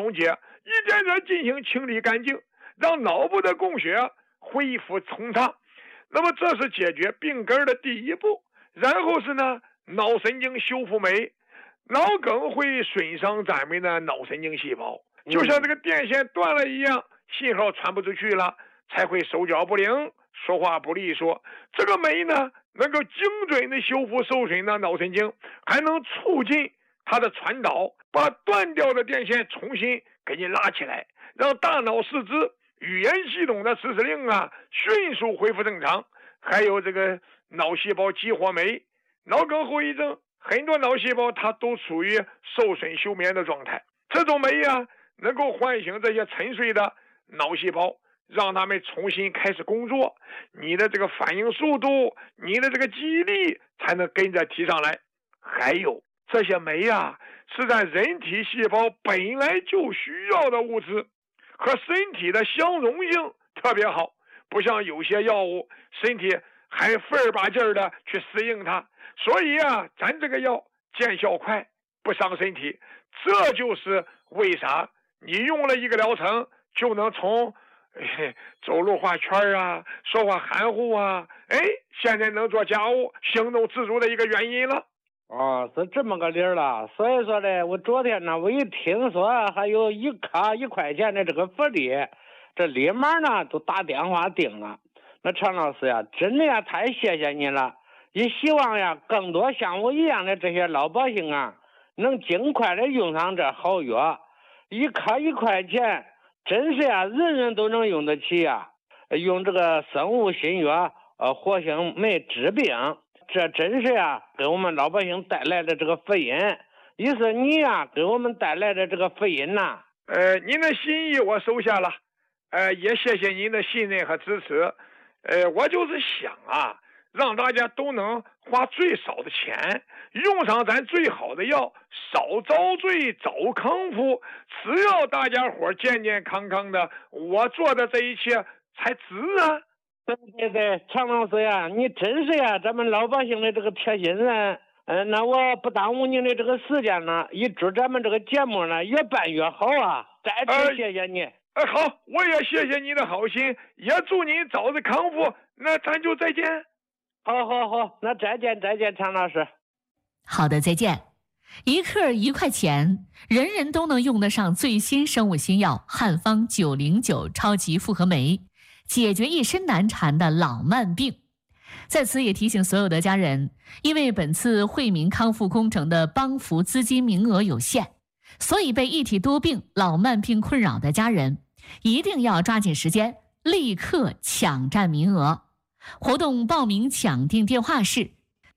溶解，一点点进行清理干净，让脑部的供血恢复通畅。那么这是解决病根的第一步。然后是呢，脑神经修复酶。脑梗会损伤咱们的脑神经细胞，就像这个电线断了一样，信号传不出去了，才会手脚不灵，说话不利索。这个酶呢，能够精准的修复受损的脑神经，还能促进它的传导，把断掉的电线重新给你拉起来，让大脑四肢语言系统的指使令迅速恢复正常。还有这个脑细胞激活酶，脑梗后遗症很多脑细胞它都处于受损休眠的状态，这种酶能够唤醒这些沉睡的脑细胞，让他们重新开始工作，你的这个反应速度，你的这个记忆力才能跟着提上来。还有这些酶是在人体细胞本来就需要的物质，和身体的相容性特别好，不像有些药物身体还费儿把劲儿的去适应它。所以咱这个药见效快，不伤身体，这就是为啥你用了一个疗程就能从走路画圈说话含糊现在能做家务，行动自如的一个原因了。 是这么个理儿了。所以说呢，我昨天呢，我一听说还有1卡1块钱的这个福利，这立马呢就打电话订了。那常老师真的太谢谢你了。也希望更多像我一样的这些老百姓能尽快的用上这好药，1卡1块钱，真是人人都能用得起用这个生物新药活性酶治病，这真是给我们老百姓带来的这个福音，也是你给我们带来的这个福音呐。 您的心意我收下了，也谢谢您的信任和支持。我就是想让大家都能花最少的钱，用上咱最好的药，少遭罪早康复。只要大家伙健健康康的，我做的这一切才值对，常老师你真是咱们老百姓的这个贴心人。那我不耽误您的这个时间了，也祝咱们这个节目呢越办越好再次谢谢你。 好，我也谢谢你的好心，也祝您早日康复。那咱就再见。 好，那再见，常老师。 好的，再见。1克1块钱，人人都能用得上最新生物新药汉方909超级复合酶，解决一身难缠的老慢病。在此也提醒所有的家人，因为本次惠民康复工程的帮扶资金名额有限，所以被一体多病、老慢病困扰的家人一定要抓紧时间，立刻抢占名额。活动报名抢订电话是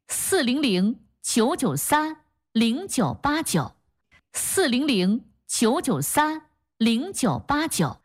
400-993-0989 400-993-0989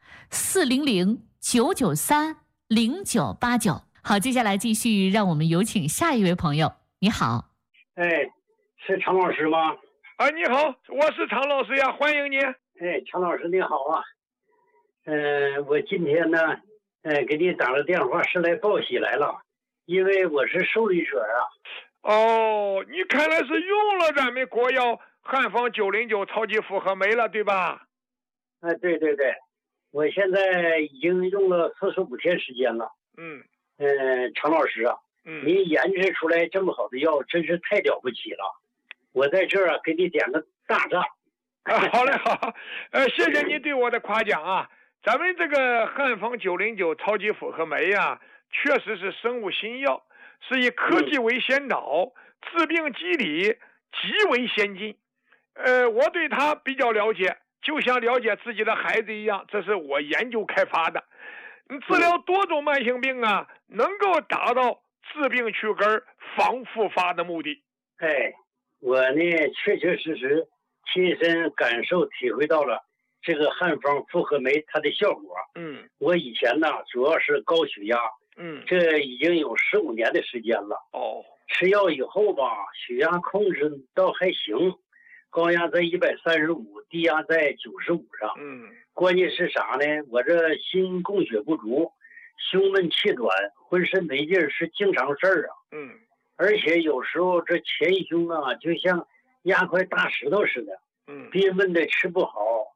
400-993-0989。好，接下来继续让我们有请下一位朋友。你好。 是常老师吗？ 你好，我是常老师欢迎你。 常老师你好我今天呢给你打了电话是来报喜来了，因为我是受益者你看来是用了咱们国药汉方909超级复合酶了，对吧？ 对，我现在已经用了45天时间了。常老师您研制出来这么好的药，真是太了不起了。我在这儿给你点个大赞。 好嘞，好，谢谢你对我的夸奖咱们这个汉方909超级复合酶确实是生物新药，是以科技为先导，治病机理极为先进。我对它比较了解，就像了解自己的孩子一样，这是我研究开发的。治疗多种慢性病能够达到治病去根、防复发的目的。 我呢确实亲身感受体会到了这个汉方复合酶它的效果。我以前呢主要是高血压，这已经有15年的时间了。吃药以后吧，血压控制倒还行，高压在135，低压在95上。关键是啥呢？我这心供血不足，胸闷气短，浑身没劲儿，是经常事儿而且有时候这前胸就像压块大石头似的，憋闷的吃不好，